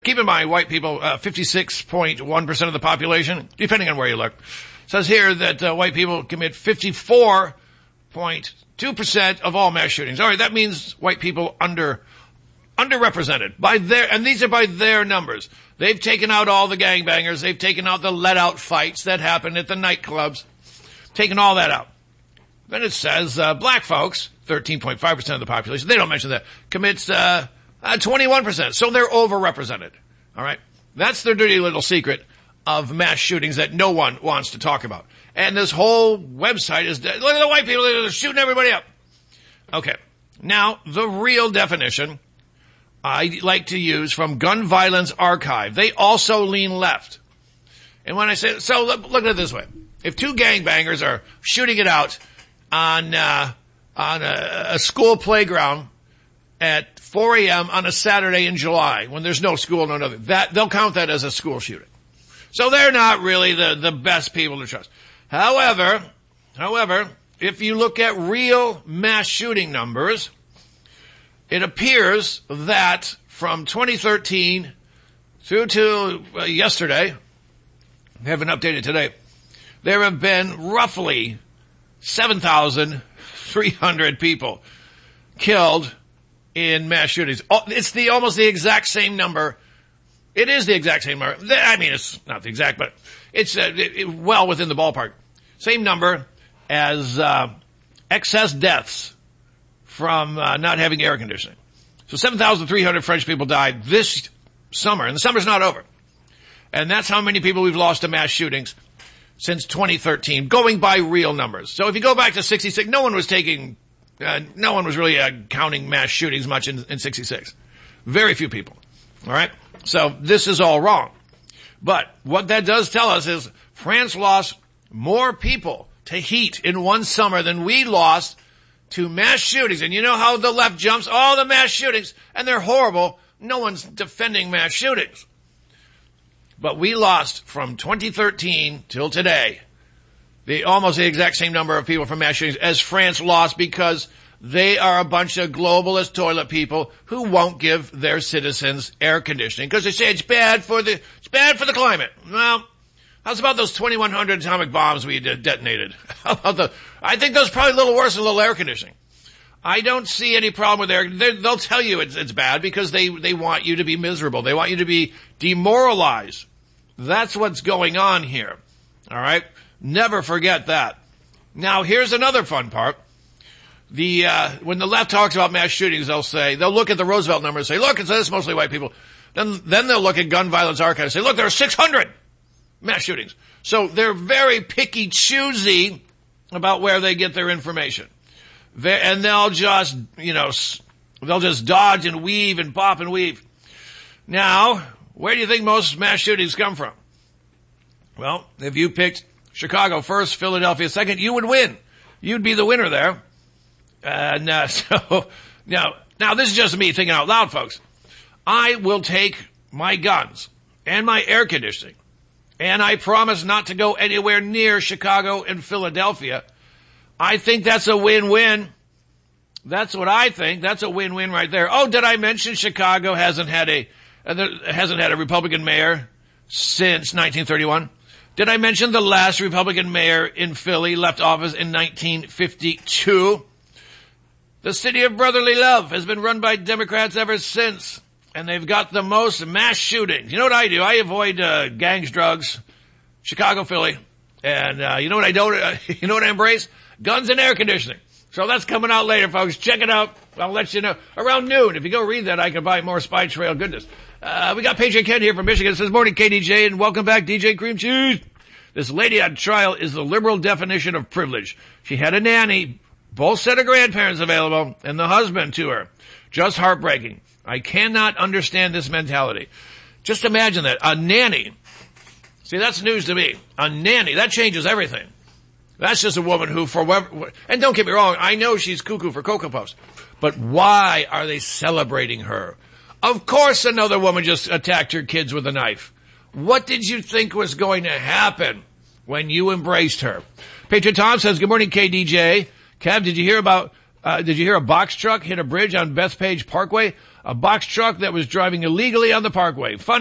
Keep in mind, white people, 56.1% of the population, depending on where you look, says here that white people commit 54.2% of all mass shootings. All right, that means white people underrepresented by and these are by their numbers. They've taken out all the gangbangers. They've taken out the let-out fights that happen at the nightclubs. Taken all that out. Then it says black folks, 13.5% of the population, they don't mention that, commits 21%. So they're overrepresented. All right? That's their dirty little secret of mass shootings that no one wants to talk about. And this whole website is, look at the white people, they're shooting everybody up. Okay. Now, the real definition I like to use from Gun Violence Archive. They also lean left. And when I say, so look at it this way. If two gangbangers are shooting it out on a school playground at 4 a.m. on a Saturday in July, when there's no school, no nothing, they'll count that as a school shooting. So they're not really the best people to trust. However, if you look at real mass shooting numbers, it appears that from 2013 through to yesterday, I haven't updated today, there have been roughly 7,300 people killed in mass shootings. It's almost the exact same number. It is the exact same number. I mean, it's not the exact, but it's well within the ballpark. Same number as excess deaths from not having air conditioning. So 7,300 French people died this summer, and the summer's not over. And that's how many people we've lost to mass shootings since 2013, going by real numbers. So if you go back to 66, no one was really counting mass shootings much in 66. Very few people. All right? So this is all wrong. But what that does tell us is France lost more people to heat in one summer than we lost to mass shootings. And you know how the left jumps? Oh, the mass shootings. And they're horrible. No one's defending mass shootings. But we lost from 2013 till today almost the exact same number of people from mass shootings as France lost, because they are a bunch of globalist toilet people who won't give their citizens air conditioning because they say it's bad for the climate. Well, how's about those 2,100 atomic bombs we detonated? I think those are probably a little worse than a little air conditioning. I don't see any problem with air. They'll tell you it's bad because they want you to be miserable. They want you to be demoralized. That's what's going on here. All right? Never forget that. Now, here's another fun part. When the left talks about mass shootings, they'll look at the Roosevelt number and say, look, it's mostly white people. Then they'll look at Gun Violence Archive and say, look, there are 600 mass shootings. So they're very picky, choosy about where they get their information. And they'll just dodge and weave and pop and weave. Now, where do you think most mass shootings come from? Well, if you picked Chicago first, Philadelphia second, you would win. You'd be the winner there. And so now this is just me thinking out loud, folks. I will take my guns and my air conditioning, and I promise not to go anywhere near Chicago and Philadelphia. I think that's a win-win. That's what I think. That's a win-win right there. Oh, did I mention Chicago hasn't had a Republican mayor since 1931? Did I mention the last Republican mayor in Philly left office in 1952? The city of brotherly love has been run by Democrats ever since, and they've got the most mass shootings. You know what I do? I avoid gangs, drugs, Chicago, Philly, and you know what I don't? You know what I embrace? Guns and air conditioning. So that's coming out later, folks. Check it out. I'll let you know. Around noon, if you go read that, I can buy more Spy Trail goodness. We got Patriot Ken here from Michigan. It says, morning, KDJ, and welcome back, DJ Cream Cheese. This lady on trial is the liberal definition of privilege. She had a nanny, both set of grandparents available, and the husband to her. Just heartbreaking. I cannot understand this mentality. Just imagine that. A nanny. See, that's news to me. A nanny. That changes everything. That's just a woman who, and don't get me wrong, I know she's cuckoo for Cocoa Puffs. But why are they celebrating her? Of course another woman just attacked her kids with a knife. What did you think was going to happen when you embraced her? Patriot Tom says, good morning, KDJ. Kev, did you hear a box truck hit a bridge on Bethpage Parkway? a box truck that was driving illegally on the parkway. Funny